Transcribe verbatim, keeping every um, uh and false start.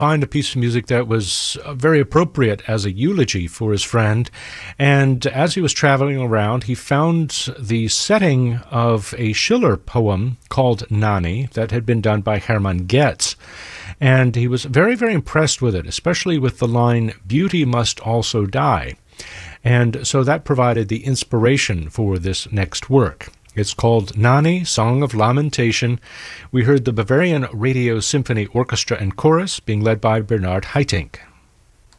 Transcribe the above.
find a piece of music that was uh, very appropriate as a eulogy for his friend. And as he was traveling around, he found the setting of a Schiller poem called Nani that had been done by Hermann Goetz. And he was very, very impressed with it, especially with the line, "Beauty must also die." And so that provided the inspiration for this next work. It's called Nani, Song of Lamentation. We heard the Bavarian Radio Symphony Orchestra and Chorus being led by Bernard Haitink.